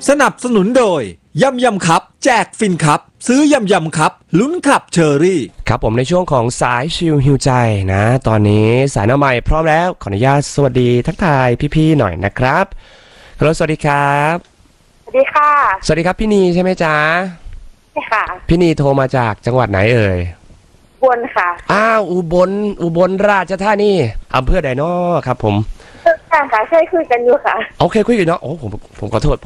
สนับสนุนโดยยำยำครับแจกฟินครับซื้อยำยำครับลุ้นขับเชอรี่ครับผมในช่วงของสายชิลฮิวใจนะตอนนี้สายหน้าใหม่พร้อมแล้วขออนุญาตสวัสดีทักทายพี่ๆหน่อยนะครับฮัลโหลสวัสดีครับสวัสดีค่ะสวัสดีครับพี่นีใช่ไหมจ๊ะใช่ค่ะพี่นีโทรมาจากจังหวัดไหนเอ่ยบนค่ะอ้าวอุบลราชธานีอำเภอใดน้อครับผมค่ะใช่คุยกันอยู่ค่ะโอเคคุยกันเนาะโอ้ผมขอโทษ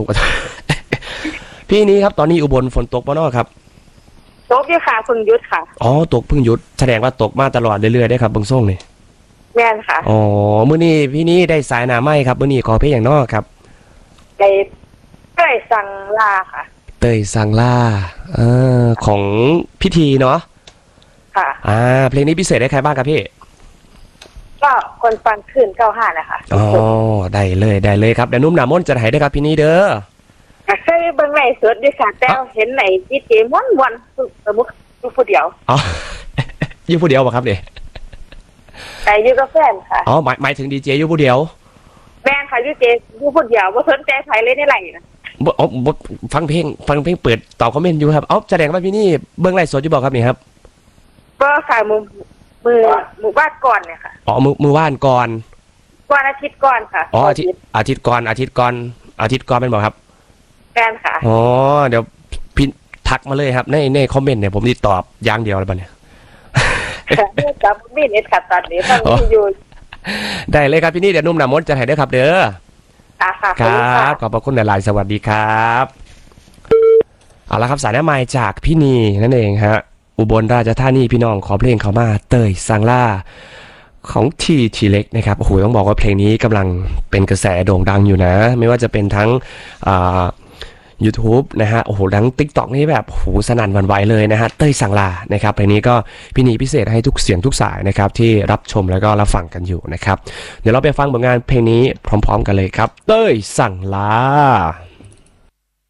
พี่นี้ครับตอนนี้อุบลฝนตกป่ะน้อครับตกอยู่ค่ะพึ่งยุดค่ะอ๋อตกพึ่งยุดแสดงว่าตกมาตลอดเรื่อยๆได้ครับบางส่งนี่แม่นค่ะอ๋อมื้อนี้พี่นี้ได้สายหน้าไม้ครับมื้อนี้ขอเพลงอย่างน้อครับเตยสังลาค่ะเตยสังลาของพิธีเนาะค่ะเพลงนี้พิเศษได้ใครบ้างครับพี่ก็คนฟังขึ้น95นะคะอ๋อได้เลยครับเดี๋ยวนุ่มหนามนจะให้ได้ครับพี่นี้เด้อเคยเบิ่งไลฟ์สดด้วยค่ะแต่เห็นไหนดีเจม่วนสมมุติอยู่ผู้เดียวอ๋ออยู่ผู้เดียวป่ะครับเนี่ยแต่อยู่กับแฟนค่ะอ๋อหมายถึงดีเจอยู่ผู้เดียวแม่ค่ะดีเจอยู่ผู้เดียวบ่สนใจใครเลยในไลฟ์นะบ่ฟังเพลงเปิดตอบคอมเมนต์อยู่ครับแสดงว่าพี่นี่เบิ่งไลฟ์สดอยู่บ่ครับนี่ครับก็ค่ะมือบ้านก่อนเนี่ยค่ะอ๋อมือว่านก่อนอาทิตย์ก่อนค่ะอ๋ออาทิตย์ก่อนเป็นบ่ครับแฟนค่ะอ๋อเดี๋ยวพี่ทักมาเลยครับในคอมเมนต์เนี่ยผมจะตอบอย่างเดียวเลยป่ะเนี่ยจับมีดเน็ตขัดตอนนี้ฟังอยู่ได้เลยครับพี่นี่เดี๋ยวนุ่มหนามดจะให้ได้ครับเด้อครับขอบพระคุณหลายๆสวัสดีครับเอาละครับสายหน้าไมค์จากพี่นีนั่นเองฮะอุบลราชธานีพี่น้องขอเพลงเขามาเตยสังล่าของทีเล็กนะครับโอ้โหต้องบอกว่าเพลงนี้กำลังเป็นกระแสโด่งดังอยู่นะไม่ว่าจะเป็นทั้งYouTube นะฮะโอ้โหดัง TikTok นี่แบบโอ้โหสนั่นหวั่นไหวเลยนะฮะเต้ยสังลานะครับเพลงนี้ก็พี่นีพิเศษให้ทุกเสียงทุกสายนะครับที่รับชมแล้วก็รับฟังกันอยู่นะครับเดี๋ยวเราไปฟังผลงานเพลงนี้พร้อมๆกันเลยครับเต้ยสังลา